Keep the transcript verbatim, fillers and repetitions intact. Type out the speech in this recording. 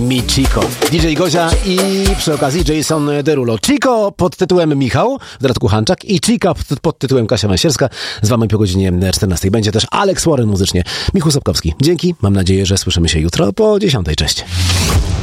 Mi Chico. D J Gozia i przy okazji Jason Derulo. Chico pod tytułem Michał, w dodatku Hanczak, i Chica pod tytułem Kasia Wąsierska. Z wami po godzinie czternastej będzie też Alex Warren muzycznie. Michał Sobkowski. Dzięki, mam nadzieję, że słyszymy się jutro po dziesiątej. Cześć.